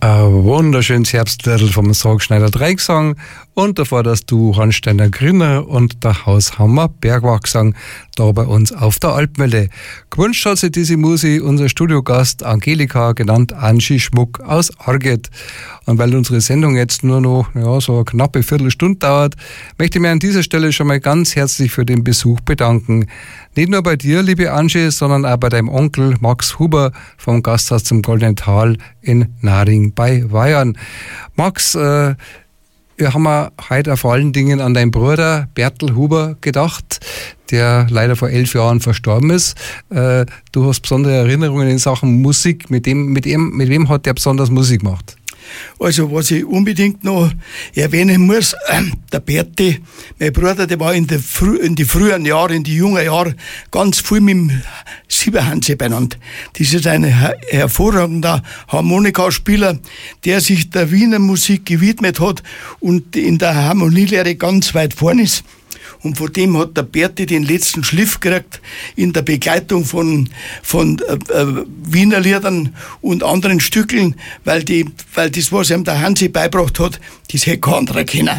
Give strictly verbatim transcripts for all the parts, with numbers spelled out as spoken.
Ein wunderschönes Herbstliedl vom Sargschneider Dreigesang und davor das du Hansteiner Grinner und der Haushammer Bergwachsang da bei uns auf der Alpmelle. Gewünscht hat sich diese Musik unser Studiogast Angelika, genannt Angie Schmuck aus Arget. Und weil unsere Sendung jetzt nur noch ja, so eine knappe Viertelstunde dauert, möchte ich mich an dieser Stelle schon mal ganz herzlich für den Besuch bedanken. Nicht nur bei dir, liebe Angie, sondern auch bei deinem Onkel Max Huber vom Gasthaus zum Goldenen Tal in Naring bei Weyern. Max, äh, wir haben heute vor allen Dingen an deinen Bruder Bertel Huber gedacht, der leider vor elf Jahren verstorben ist. Äh, du hast besondere Erinnerungen in Sachen Musik. Mit dem, mit dem, mit wem hat der besonders Musik gemacht? Also, was ich unbedingt noch erwähnen muss, äh, der Berti, mein Bruder, der war in, der Frü- in die frühen Jahren, in die jungen Jahren, ganz viel mit dem Sieberhanse benannt. Das ist ein her- hervorragender Harmonikaspieler, der sich der Wiener Musik gewidmet hat und in der Harmonielehre ganz weit vorn ist. Und von dem hat der Berti den letzten Schliff gekriegt in der Begleitung von, von äh, äh, Wiener Liedern und anderen Stückeln, weil, die, weil das, was ihm der Hansi beibracht hat, das hätte kein anderer können.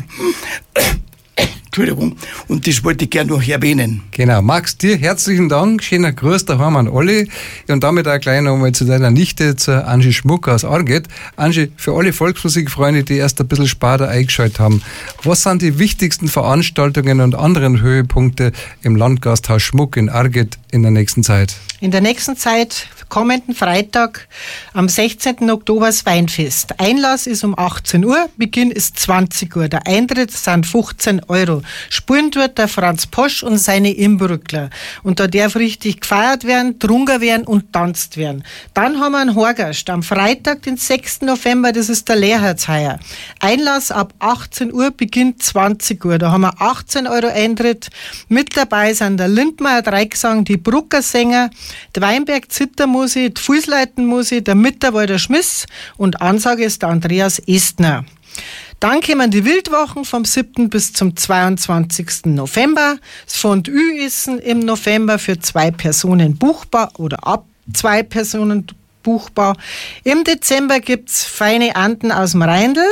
Entschuldigung. Und das wollte ich gerne noch erwähnen. Genau. Max, dir herzlichen Dank. Schöner Gruß daheim an alle. Und damit auch gleich nochmal zu deiner Nichte, zur Angie Schmuck aus Arget. Angie, für alle Volksmusikfreunde, die erst ein bisschen später eingeschaltet haben, was sind die wichtigsten Veranstaltungen und anderen Höhepunkte im Landgasthaus Schmuck in Arget in der nächsten Zeit? In der nächsten Zeit, kommenden Freitag, am sechzehnten Oktober, das Weinfest. Einlass ist um achtzehn Uhr, Beginn ist zwanzig Uhr. Der Eintritt sind fünfzehn Euro. Spielen dort der Franz Posch und seine Imbrückler. Und da darf richtig gefeiert werden, trunken werden und tanzt werden. Dann haben wir einen Horgast am Freitag, den sechsten November, das ist der Lehrherzheier. Einlass ab achtzehn Uhr, Beginn zwanzig Uhr. Da haben wir achtzehn Euro Eintritt. Mit dabei sind der Lindmeier Dreigesang, die Bruckersänger, die Weinberg Zittermusik, die Fußleitenmusik, der Mitterwalder Schmiss und Ansage ist der Andreas Estner. Dann kommen die Wildwochen vom siebten bis zum zweiundzwanzigsten November. Das Fondue ist im November für zwei Personen buchbar oder ab zwei Personen buchbar. Im Dezember gibt's feine Anden aus dem Rheindl.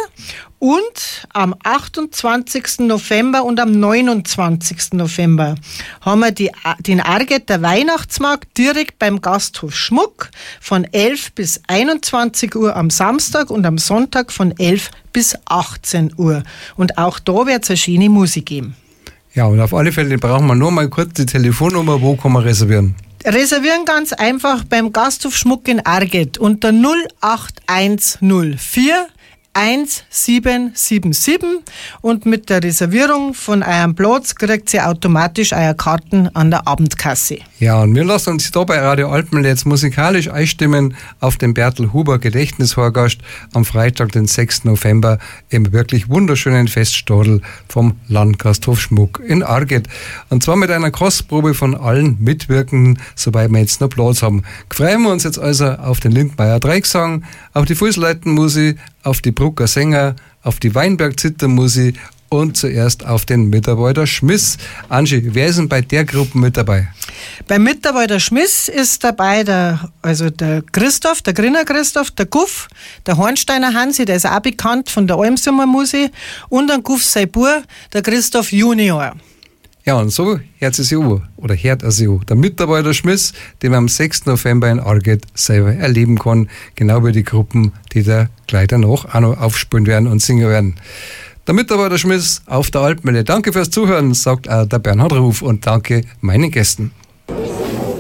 Und am achtundzwanzigsten November und am neunundzwanzigsten November haben wir die, den Argeter Weihnachtsmarkt direkt beim Gasthof Schmuck von elf bis einundzwanzig Uhr am Samstag und am Sonntag von elf bis achtzehn Uhr. Und auch da wird es eine schöne Musik geben. Ja, und auf alle Fälle brauchen wir nur mal kurz die Telefonnummer. Wo kann man reservieren? Reservieren ganz einfach beim Gasthof Schmuck in Arget unter null acht eins null vier eins sieben sieben sieben und mit der Reservierung von eurem Platz kriegt ihr automatisch eure Karten an der Abendkasse. Ja, und wir lassen uns da bei Radio Alpmelle jetzt musikalisch einstimmen auf den Bertel Huber Gedächtnishorgast am Freitag, den sechsten November im wirklich wunderschönen Feststadel vom Landgasthof Schmuck in Arget. Und zwar mit einer Kostprobe von allen Mitwirkenden, soweit wir jetzt noch Platz haben. Freuen wir uns jetzt also auf den Lindmeier Dreigesang, auf die Fußleitenmusik, auf die Brucker Sänger, auf die Weinberg Zittermusik und zuerst auf den Mitterwalder Schmiss. Angie, wer ist denn bei der Gruppe mit dabei? Beim Mitterwalder Schmiss ist dabei der, also der Christoph, der Grinner Christoph, der Guff, der Hornsteiner Hansi, der ist auch bekannt von der Almsummermusik, und ein Guff sein Bub, der Christoph Junior. Ja, und so hört es sich an, oder hört er sich an. Der Mitterwalder Schmiss, den man am sechsten November in Arget selber erleben kann, genau wie die Gruppen, die da gleich danach auch noch aufspielen werden und singen werden. Der Mitterwalder Schmiss auf der Alpmelle. Danke fürs Zuhören, sagt auch der Bernhard Ruf, und danke meinen Gästen.